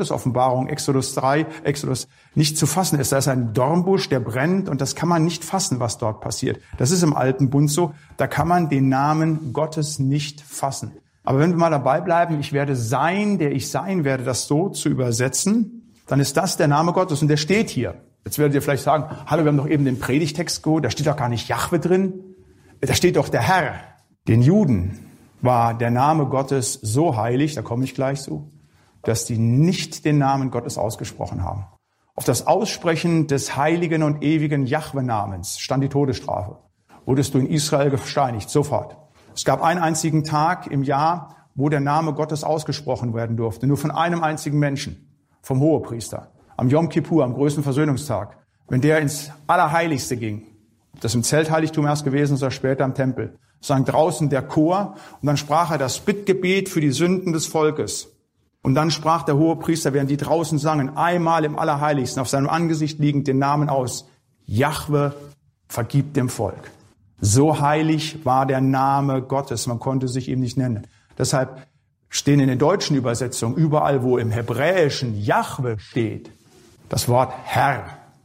Gottes Offenbarung, Exodus 3, Exodus, nicht zu fassen ist. Da ist ein Dornbusch, der brennt und das kann man nicht fassen, was dort passiert. Das ist im Alten Bund so. Da kann man den Namen Gottes nicht fassen. Aber wenn wir mal dabei bleiben, ich werde sein, der ich sein werde, das so zu übersetzen, dann ist das der Name Gottes und der steht hier. Jetzt werdet ihr vielleicht sagen, hallo, wir haben doch eben den Predigtext geholt, da steht doch gar nicht Jahwe drin. Da steht doch der Herr. Den Juden war der Name Gottes so heilig, da komme ich gleich zu, dass die nicht den Namen Gottes ausgesprochen haben. Auf das Aussprechen des heiligen und ewigen Jahwe-Namens stand die Todesstrafe. Wurdest du in Israel gesteinigt, sofort. Es gab einen einzigen Tag im Jahr, wo der Name Gottes ausgesprochen werden durfte, nur von einem einzigen Menschen, vom Hohepriester. Am Yom Kippur, am größten Versöhnungstag, wenn der ins Allerheiligste ging, das im Zeltheiligtum erst gewesen ist oder später im Tempel, sang draußen der Chor und dann sprach er das Bittgebet für die Sünden des Volkes. Und dann sprach der Hohepriester, während die draußen sangen, einmal im Allerheiligsten auf seinem Angesicht liegend den Namen aus. Jahwe, vergib dem Volk. So heilig war der Name Gottes, man konnte sich ihm nicht nennen. Deshalb stehen in den deutschen Übersetzungen überall, wo im Hebräischen Jahwe steht, das Wort Herr.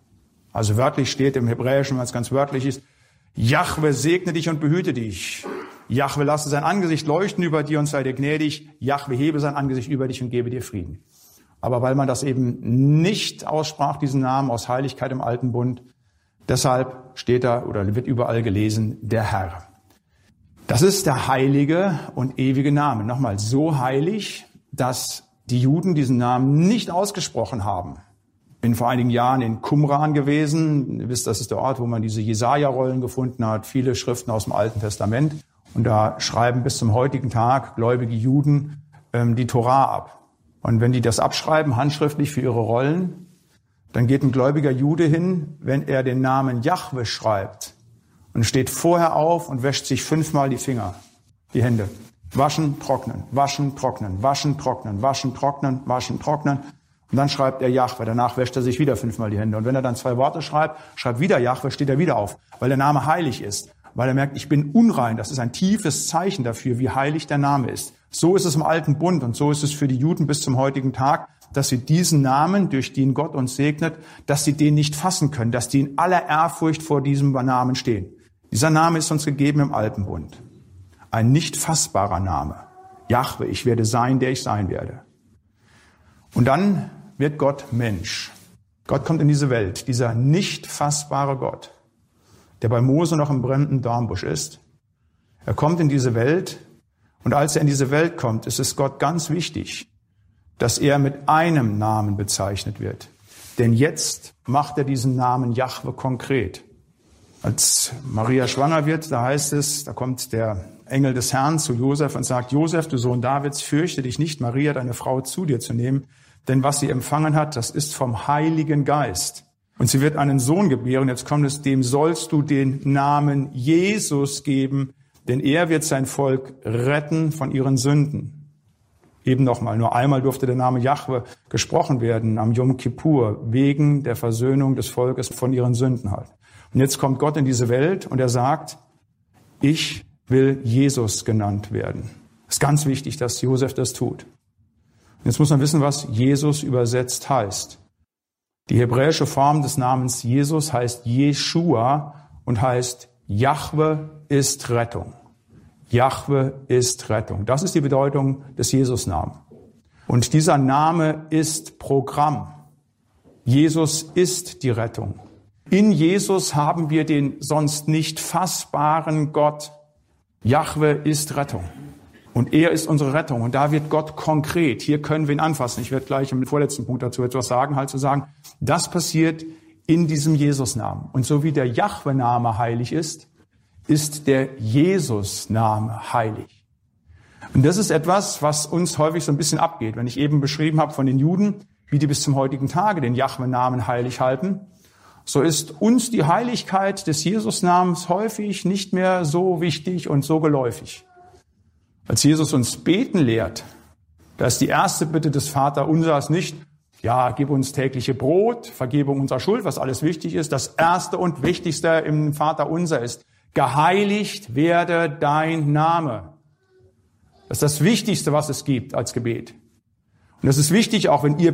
Also wörtlich steht im Hebräischen, wenn es ganz wörtlich ist, Jahwe segne dich und behüte dich. Jahwe lasse sein Angesicht leuchten über dir und sei dir gnädig. Jahwe hebe sein Angesicht über dich und gebe dir Frieden. Aber weil man das eben nicht aussprach, diesen Namen aus Heiligkeit im Alten Bund, deshalb steht da oder wird überall gelesen, der Herr. Das ist der heilige und ewige Name. Nochmal, so heilig, dass die Juden diesen Namen nicht ausgesprochen haben. Bin vor einigen Jahren in Qumran gewesen. Ihr wisst, das ist der Ort, wo man diese Jesaja-Rollen gefunden hat, viele Schriften aus dem Alten Testament. Und da schreiben bis zum heutigen Tag gläubige Juden die Torah ab. Und wenn die das abschreiben, handschriftlich für ihre Rollen, dann geht ein gläubiger Jude hin, wenn er den Namen Jahwe schreibt und steht vorher auf und wäscht sich 5-mal die Finger, die Hände. Waschen, trocknen, waschen, trocknen, waschen, trocknen, waschen, trocknen, waschen, trocknen. Und dann schreibt er Jahwe, danach wäscht er sich wieder 5-mal die Hände. Und wenn er dann 2 Worte schreibt wieder Jahwe, steht er wieder auf, weil der Name heilig ist. Weil er merkt, ich bin unrein. Das ist ein tiefes Zeichen dafür, wie heilig der Name ist. So ist es im Alten Bund und so ist es für die Juden bis zum heutigen Tag, dass sie diesen Namen, durch den Gott uns segnet, dass sie den nicht fassen können, dass die in aller Ehrfurcht vor diesem Namen stehen. Dieser Name ist uns gegeben im Alten Bund. Ein nicht fassbarer Name. Jahwe, ich werde sein, der ich sein werde. Und dann wird Gott Mensch. Gott kommt in diese Welt, dieser nicht fassbare Gott, der bei Mose noch im brennenden Dornbusch ist. Er kommt in diese Welt und als er in diese Welt kommt, ist es Gott ganz wichtig, dass er mit einem Namen bezeichnet wird. Denn jetzt macht er diesen Namen Jahwe konkret. Als Maria schwanger wird, da heißt es, da kommt der Engel des Herrn zu Josef und sagt, Josef, du Sohn Davids, fürchte dich nicht, Maria, deine Frau, zu dir zu nehmen, denn was sie empfangen hat, das ist vom Heiligen Geist. Und sie wird einen Sohn gebären, jetzt kommt es, dem sollst du den Namen Jesus geben, denn er wird sein Volk retten von ihren Sünden. Eben nochmal, nur einmal durfte der Name Jahwe gesprochen werden, am Yom Kippur, wegen der Versöhnung des Volkes von ihren Sünden halt. Und jetzt kommt Gott in diese Welt und er sagt, ich will Jesus genannt werden. Es ist ganz wichtig, dass Josef das tut. Und jetzt muss man wissen, was Jesus übersetzt heißt. Die hebräische Form des Namens Jesus heißt Jeschua und heißt Jahwe ist Rettung. Jahwe ist Rettung. Das ist die Bedeutung des Jesus-Namen. Und dieser Name ist Programm. Jesus ist die Rettung. In Jesus haben wir den sonst nicht fassbaren Gott. Jahwe ist Rettung. Und er ist unsere Rettung. Und da wird Gott konkret. Hier können wir ihn anfassen. Ich werde gleich im vorletzten Punkt dazu etwas sagen, halt zu sagen, das passiert in diesem Jesus-Namen. Und so wie der Jahwe-Name heilig ist, ist der Jesus-Name heilig. Und das ist etwas, was uns häufig so ein bisschen abgeht. Wenn ich eben beschrieben habe von den Juden, wie die bis zum heutigen Tage den Jahwe-Namen heilig halten, so ist uns die Heiligkeit des Jesus-Namens häufig nicht mehr so wichtig und so geläufig. Als Jesus uns beten lehrt, da ist die erste Bitte des Vaterunsers nicht, ja, gib uns tägliche Brot, Vergebung unserer Schuld, was alles wichtig ist. Das erste und wichtigste im Vaterunser ist, geheiligt werde dein Name. Das ist das Wichtigste, was es gibt als Gebet. Und das ist wichtig, auch wenn ihr